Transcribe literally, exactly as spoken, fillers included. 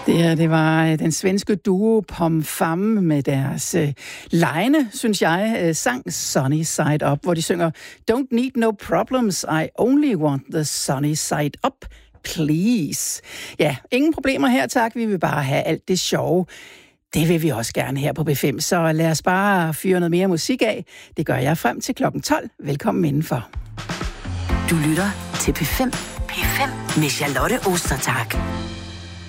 Det her, det var den svenske duo Pom Fam med deres øh, lejne, synes jeg, øh, sang Sunny Side Up, hvor de synger Don't need no problems, I only want the sunny side up, please. Ja, ingen problemer her, tak. Vi vil bare have alt det sjove. Det vil vi også gerne her på B fem, så lad os bare fyre noget mere musik af. Det gør jeg frem til klokken tolv. Velkommen indenfor. Du lytter til P fem. P fem med Charlotte Ostertag.